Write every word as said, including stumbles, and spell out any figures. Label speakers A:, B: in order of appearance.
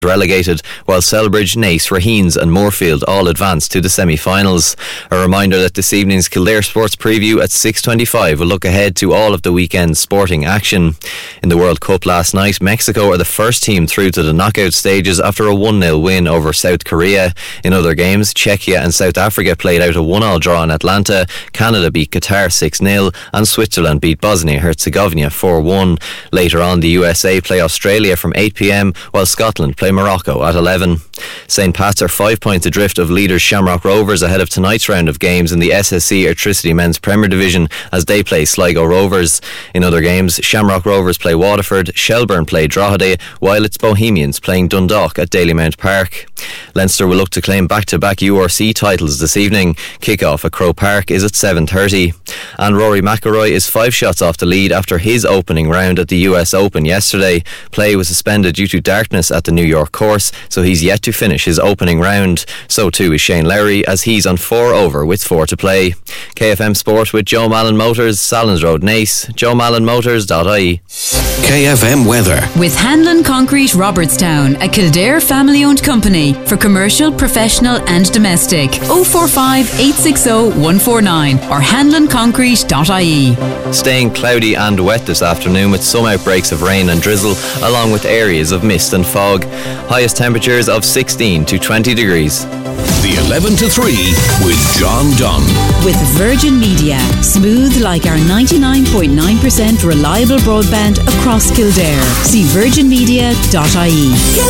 A: relegated, while Selbridge, Naas, Raheens and Moorfield all advanced to the semi-finals. A reminder that this evening's Kildare Sports Preview at six twenty-five will look ahead to all of the weekend's sporting action. In the World Cup last night, Mexico are the first team through to the knockout stages after a one nil win over South Korea. In other games, Czechia and South Africa played out a one all draw in Atlanta, Canada beat Qatar six nil and Switzerland beat Bosnia-Herzegovina four one. Later on, the U S A play Australia from eight p m, while Scotland play Morocco at eleven. Saint Pat's are five points adrift of leaders Shamrock Rovers ahead of tonight's round of games in the S S C Airtricity Men's Premier Division as they play Sligo Rovers. In other games, Shamrock Rovers play Waterford, Shelbourne play Drogheda, while it's Bohemians playing Dundalk at Dalymount Park. Leinster will look to claim back-to-back U R C titles this evening. Kick-off at Croke Park is at seven thirty. And Rory McIlroy is five shots off the lead after his opening round at the U S Open yesterday. Play was suspended due to darkness at the New York course, so he's yet to finish his opening round. So too is Shane Lowry, as he's on four over with four to play. K F M Sport with Joe Mallon Motors, Salins Road, Naas, joe mallon motors dot I E.
B: K F M weather.
C: With Hanlon Concrete Robertstown, a Kildare family-owned company for commercial, professional and domestic. oh four five, eight six oh, one four nine or hanlon concrete dot I E.
A: Staying cloudy and wet this afternoon with some outbreaks of rain and drizzle along with areas of mist and fog. Highest temperatures of sixteen to twenty degrees.
B: The eleven to three with John Dunn.
C: With Virgin Media. Smooth like our ninety-nine point nine percent reliable broadband across Kildare. See virgin media dot I E.